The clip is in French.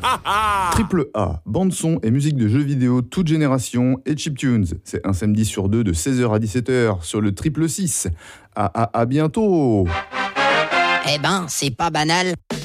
Triple A, bande son et musique de jeux vidéo toute génération et chiptunes. C'est un samedi sur deux de 16h à 17h sur le Triple 6. À bientôt. Eh ben, c'est pas banal.